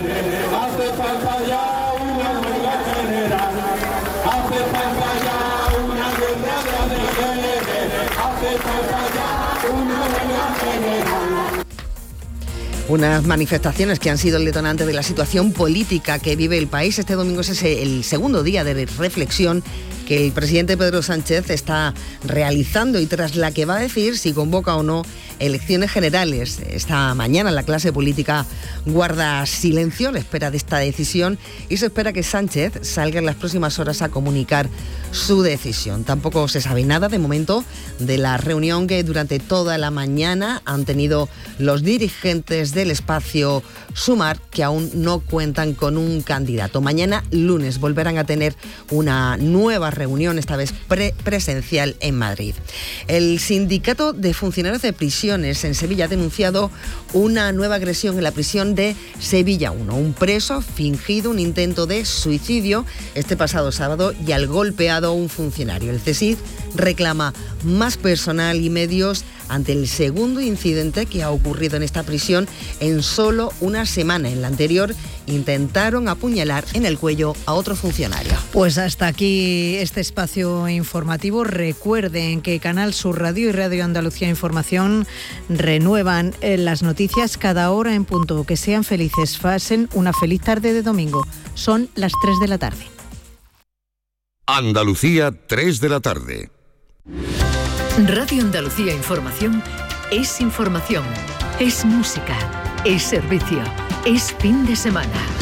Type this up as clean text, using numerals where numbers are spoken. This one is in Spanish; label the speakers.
Speaker 1: Hace falta ya una huelga general, hace falta ya una guerra de ADN, hace falta ya una huelga general.
Speaker 2: Unas manifestaciones que han sido el detonante de la situación política que vive el país. Este domingo es el segundo día de reflexión que el presidente Pedro Sánchez está realizando y tras la que va a decir si convoca o no elecciones generales. Esta mañana la clase política guarda silencio a la espera de esta decisión y se espera que Sánchez salga en las próximas horas a comunicar su decisión. Tampoco se sabe nada de momento de la reunión que durante toda la mañana han tenido los dirigentes del espacio Sumar, que aún no cuentan con un candidato. Mañana lunes volverán a tener una nueva reunión, esta vez presencial en Madrid. El sindicato de funcionarios de prisiones en Sevilla ha denunciado una nueva agresión en la prisión de Sevilla 1. Un preso fingido un intento de suicidio este pasado sábado y al golpeado a un funcionario. El CSID reclama más personal y medios ante el segundo incidente que ha ocurrido en esta prisión en solo una semana. En la anterior intentaron apuñalar en el cuello a otro funcionario.
Speaker 3: Pues hasta aquí este espacio informativo. Recuerden que Canal Sur Radio y Radio Andalucía Información renuevan las noticias cada hora en punto. Que sean felices, pasen una feliz tarde de domingo. Son las 3 de la tarde.
Speaker 4: Andalucía, 3 de la tarde.
Speaker 5: Radio Andalucía Información es información, es música, es servicio, es fin de semana.